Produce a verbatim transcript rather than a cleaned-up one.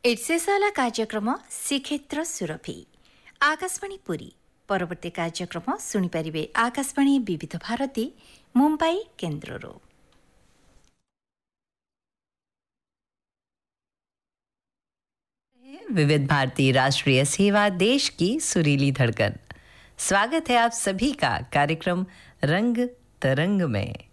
ଏଡ୍ସେସାଲା କାର୍ଯ୍ୟକ୍ରମ ଶ୍ରୀକ୍ଷେତ୍ର ସୁରଭି ଆକାଶବାଣୀ ପୁରୀ ପରବର୍ତ୍ତୀ କାର୍ଯ୍ୟକ୍ରମ ଶୁଣିପାରିବେ ଆକାଶବାଣୀ ବିବିଧ ଭାରତୀ ମୁମ୍ବାଇ କେନ୍ଦ୍ରରୁ। विविध भारती राष्ट्रीय सेवा, देश की सुरीली धड़कन। स्वागत है आप सभी का कार्यक्रम रंग तरंग में।